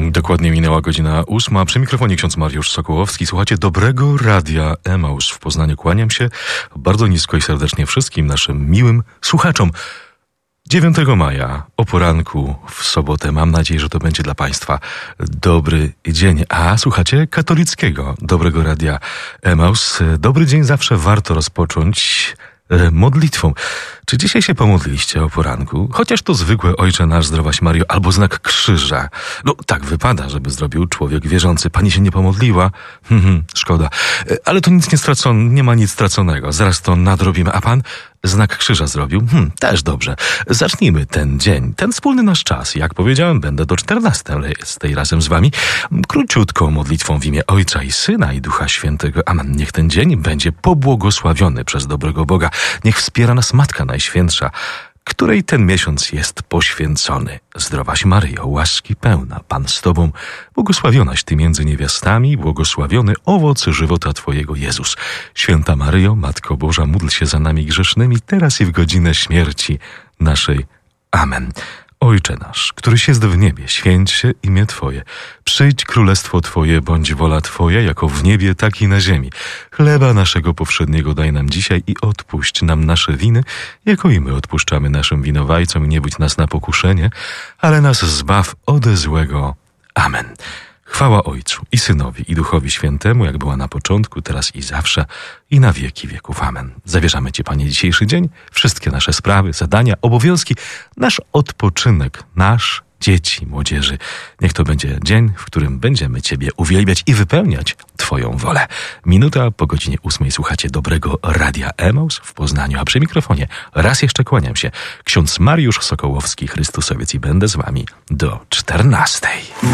Dokładnie minęła godzina 8. Przy mikrofonie ksiądz Mariusz Sokołowski. Słuchacie Dobrego Radia Emaus w Poznaniu. Kłaniam się bardzo nisko i serdecznie wszystkim naszym miłym słuchaczom. 9 maja o poranku w sobotę. Mam nadzieję, że to będzie dla Państwa dobry dzień. A słuchacie katolickiego Dobrego Radia Emaus. Dobry dzień zawsze warto rozpocząć modlitwą. Czy dzisiaj się pomodliliście o poranku? Chociaż to zwykłe Ojcze nasz, zdrowaś Mario, albo znak krzyża. No tak wypada, żeby zrobił człowiek wierzący. Pani się nie pomodliła? Szkoda. Ale to nic nie stracone, nie ma nic straconego. Zaraz to nadrobimy. A pan znak krzyża zrobił? Też dobrze. Zacznijmy ten dzień, ten wspólny nasz czas. Jak powiedziałem, będę do 14 razem z wami. Króciutką modlitwą w imię Ojca i Syna i Ducha Świętego. Amen. Niech ten dzień będzie pobłogosławiony przez dobrego Boga. Niech wspiera nas Matka Najświętsza, której ten miesiąc jest poświęcony. Zdrowaś Maryjo, łaski pełna, Pan z Tobą, błogosławionaś Ty między niewiastami, błogosławiony owoc żywota Twojego, Jezus. Święta Maryjo, Matko Boża, módl się za nami grzesznymi, teraz i w godzinę śmierci naszej. Amen. Ojcze nasz, któryś jest w niebie, święć się imię Twoje. Przyjdź królestwo Twoje, bądź wola Twoja, jako w niebie, tak i na ziemi. Chleba naszego powszedniego daj nam dzisiaj i odpuść nam nasze winy, jako i my odpuszczamy naszym winowajcom. Nie budź nas na pokuszenie, ale nas zbaw ode złego. Amen. Chwała Ojcu i Synowi i Duchowi Świętemu, jak była na początku, teraz i zawsze, i na wieki wieków. Amen. Zawierzamy Ci, Panie, dzisiejszy dzień, wszystkie nasze sprawy, zadania, obowiązki, nasz odpoczynek, nasz, dzieci, młodzieży. Niech to będzie dzień, w którym będziemy Ciebie uwielbiać i wypełniać Twoją wolę. Minuta po godzinie 8 słuchacie Dobrego Radia Emaus w Poznaniu, a przy mikrofonie raz jeszcze kłaniam się ksiądz Mariusz Sokołowski, Chrystusowiec, i będę z Wami do 14.